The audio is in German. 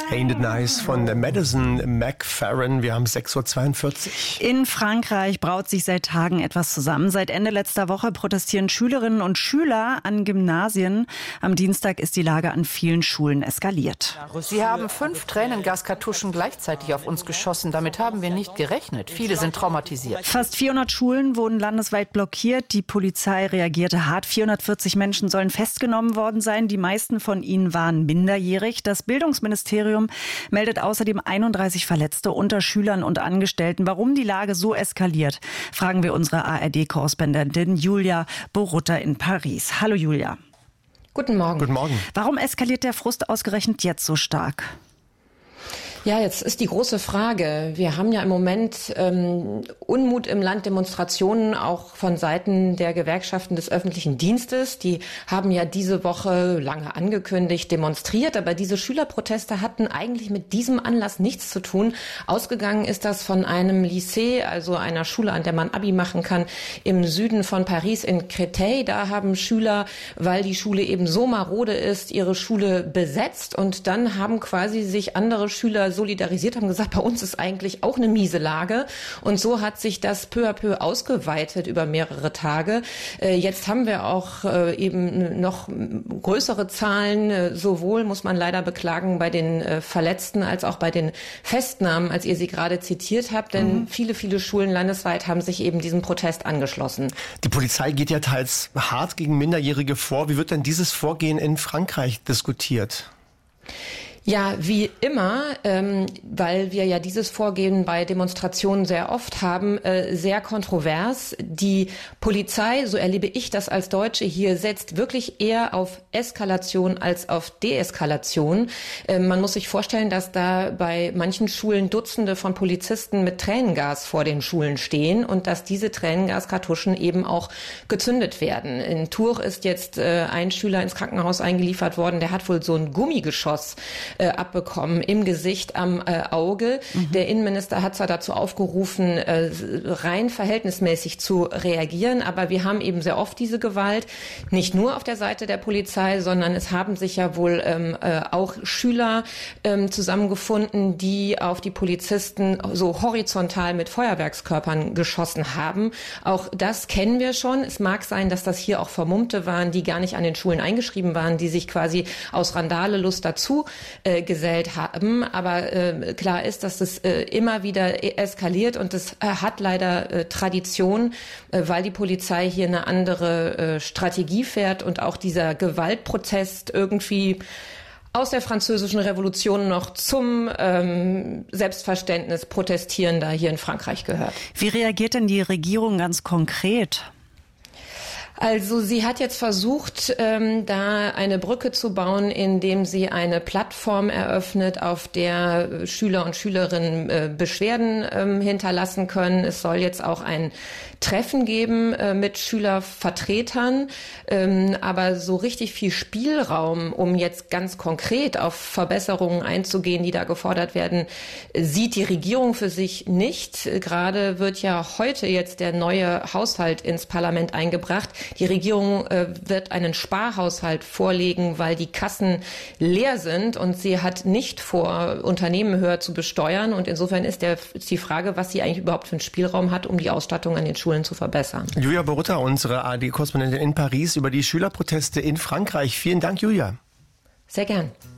Ain't It Nice von Madison McFerrin. Wir haben 6.42 Uhr. In Frankreich braut sich seit Tagen etwas zusammen. Seit Ende letzter Woche protestieren Schülerinnen und Schüler an Gymnasien. Am Dienstag ist die Lage an vielen Schulen eskaliert. Sie haben 5 Tränengaskartuschen gleichzeitig auf uns geschossen. Damit haben wir nicht gerechnet. Viele sind traumatisiert. Fast 400 Schulen wurden landesweit blockiert. Die Polizei reagierte hart. 440 Menschen sollen festgenommen worden sein. Die meisten von ihnen waren minderjährig. Das Bildungsministerium meldet außerdem 31 Verletzte unter Schülern und Angestellten. Warum die Lage so eskaliert, fragen wir unsere ARD-Korrespondentin Julia Borutta in Paris. Hallo Julia. Guten Morgen. Guten Morgen. Warum eskaliert der Frust ausgerechnet jetzt so stark? Ja, jetzt ist die große Frage. Wir haben ja im Moment Unmut im Land, Demonstrationen auch von Seiten der Gewerkschaften des öffentlichen Dienstes. Die haben ja diese Woche lange angekündigt, demonstriert. Aber diese Schülerproteste hatten eigentlich mit diesem Anlass nichts zu tun. Ausgegangen ist das von einem Lycée, also einer Schule, an der man Abi machen kann, im Süden von Paris in Créteil. Da haben Schüler, weil die Schule eben so marode ist, ihre Schule besetzt. Und dann haben quasi sich andere Schüler solidarisiert, haben gesagt, bei uns ist eigentlich auch eine miese Lage. Und so hat sich das peu à peu ausgeweitet über mehrere Tage. Jetzt haben wir auch eben noch größere Zahlen, sowohl, muss man leider beklagen, bei den Verletzten als auch bei den Festnahmen, als ihr sie gerade zitiert habt. Denn viele, viele Schulen landesweit haben sich eben diesem Protest angeschlossen. Die Polizei geht ja teils hart gegen Minderjährige vor. Wie wird denn dieses Vorgehen in Frankreich diskutiert? Ja, wie immer, weil wir ja dieses Vorgehen bei Demonstrationen sehr oft haben, sehr kontrovers. Die Polizei, so erlebe ich das als Deutsche hier, setzt wirklich eher auf Eskalation als auf Deeskalation. Man muss sich vorstellen, dass da bei manchen Schulen Dutzende von Polizisten mit Tränengas vor den Schulen stehen und dass diese Tränengaskartuschen eben auch gezündet werden. In Tours ist jetzt ein Schüler ins Krankenhaus eingeliefert worden, der hat wohl so ein Gummigeschoss abbekommen im Gesicht, am Auge. Der Innenminister hat zwar dazu aufgerufen, rein verhältnismäßig zu reagieren, aber wir haben eben sehr oft diese Gewalt, nicht nur auf der Seite der Polizei, sondern es haben sich ja wohl auch Schüler zusammengefunden, die auf die Polizisten so horizontal mit Feuerwerkskörpern geschossen haben. Auch das kennen wir schon. Es mag sein, dass das hier auch Vermummte waren, die gar nicht an den Schulen eingeschrieben waren, die sich quasi aus Randalelust dazu gesellt haben. Aber klar ist, dass das immer wieder eskaliert und das hat leider Tradition, weil die Polizei hier eine andere Strategie fährt und auch dieser Gewaltprotest irgendwie aus der Französischen Revolution noch zum Selbstverständnis Protestierender hier in Frankreich gehört. Wie reagiert denn die Regierung ganz konkret? Also sie hat jetzt versucht, da eine Brücke zu bauen, indem sie eine Plattform eröffnet, auf der Schüler und Schülerinnen Beschwerden hinterlassen können. Es soll jetzt auch ein Treffen geben mit Schülervertretern, aber so richtig viel Spielraum, um jetzt ganz konkret auf Verbesserungen einzugehen, die da gefordert werden, sieht die Regierung für sich nicht. Gerade wird ja heute jetzt der neue Haushalt ins Parlament eingebracht. Die Regierung wird einen Sparhaushalt vorlegen, weil die Kassen leer sind und sie hat nicht vor, Unternehmen höher zu besteuern. Und insofern ist die Frage, was sie eigentlich überhaupt für einen Spielraum hat, um die Ausstattung an den Schulen zu verbessern. Julia Borutta, unsere ARD-Korrespondentin in Paris, über die Schülerproteste in Frankreich. Vielen Dank, Julia. Sehr gern.